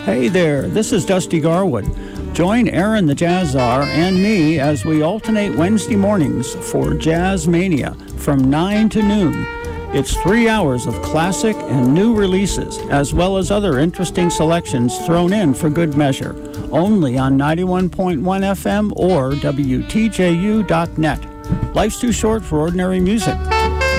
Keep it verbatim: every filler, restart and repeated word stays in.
Hey there, this is Dusty Garwood. Join Aaron the Jazz Czar and me as we alternate Wednesday mornings for Jazz Mania from nine to noon. It's three hours of classic and new releases, as well as other interesting selections thrown in for good measure. Only on ninety-one point one F M or W T J U dot net. Life's too short for ordinary music.